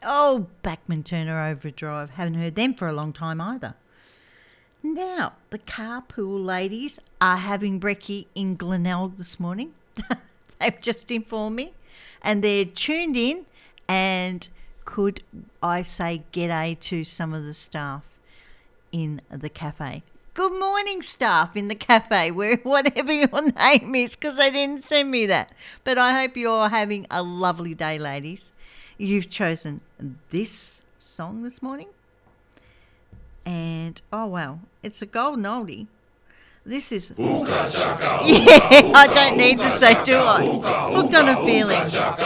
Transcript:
Oh, Bachman Turner Overdrive. Haven't heard them for a long time either. Now, the carpool ladies are having brekkie in Glenelg this morning. They've just informed me. And they're tuned in. And could I say g'day to some of the staff in the cafe? Good morning, staff in the cafe, whatever your name is, because they didn't send me that. But I hope you're having a lovely day, ladies. You've chosen this song this morning. And, oh, wow, it's a golden oldie. This is... Ooka chaka, yeah, I don't need to say, do I? Hooked on a Feeling.